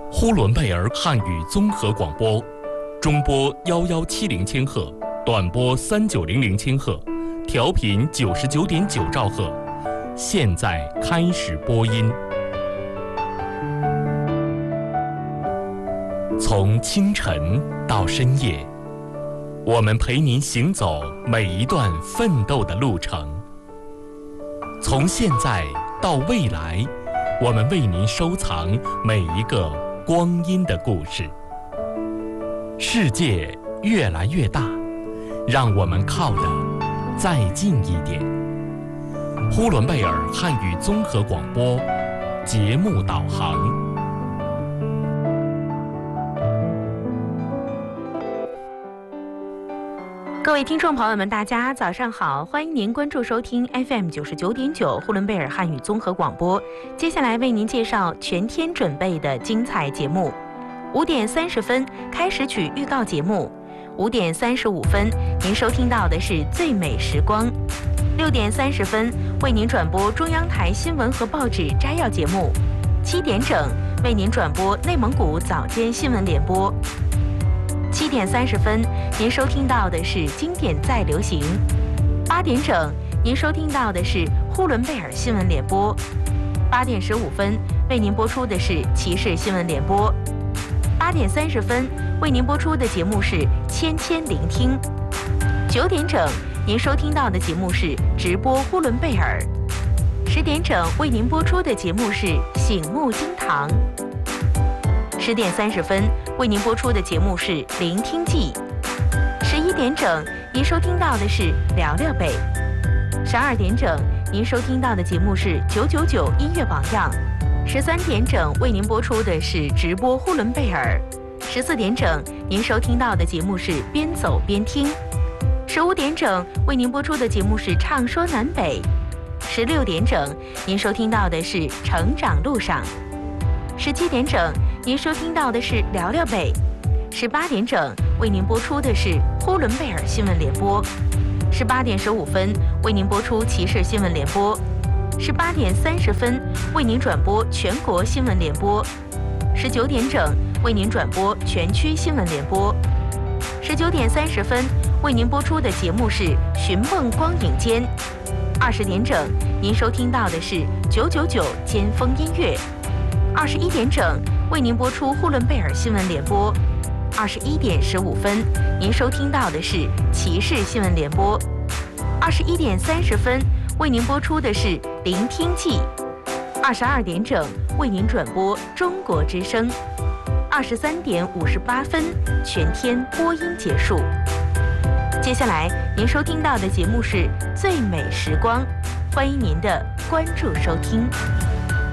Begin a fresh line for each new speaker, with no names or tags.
呼伦贝尔汉语综合广播，中波1170千赫，短波3900千赫，调频99.9兆赫。现在开始播音。从清晨到深夜，我们陪您行走每一段奋斗的路程。从现在到未来，我们为您收藏每一个光阴的故事。世界越来越大，让我们靠得再近一点。呼伦贝尔汉语综合广播节目导航。
各位听众朋友们，大家早上好，欢迎您关注收听 FM 99.9呼伦贝尔汉语综合广播。接下来为您介绍全天准备的精彩节目。5点30分开始曲预告节目，5点35分您收听到的是最美时光，6点30分为您转播中央台新闻和报纸摘要节目，7点整为您转播内蒙古早间新闻联播。7点30分，您收听到的是经典再流行；8点整，您收听到的是呼伦贝尔新闻联播；8点15分，为您播出的是骑士新闻联播；8点30分，为您播出的节目是千千聆听；9点整，您收听到的节目是直播呼伦贝尔；10点整，为您播出的节目是醒目金堂；10点30分，为您播出的节目是聆听记；11点整，您收听到的是聊聊北；12点整，您收听到的节目是999音乐榜样；13点整，为您播出的是直播呼伦贝尔；14点整，您收听到的节目是边走边听；15点整，为您播出的节目是唱说南北；16点整，您收听到的是成长路上；17点整，您收听到的是聊聊北；18点整，为您播出的是呼伦贝尔新闻联播；18点15分，为您播出骑士新闻联播；18点30分，为您转播全国新闻联播；19点整，为您转播全区新闻联播；19点30分，为您播出的节目是寻梦光影间；20点整，您收听到的是999尖峰音乐；21点整，为您播出呼伦贝尔新闻联播；21点15分，您收听到的是骑士新闻联播；21点30分，为您播出的是聆听记；22点整，为您转播中国之声；23点58分，全天播音结束。接下来您收听到的节目是最美时光，欢迎您的关注收听。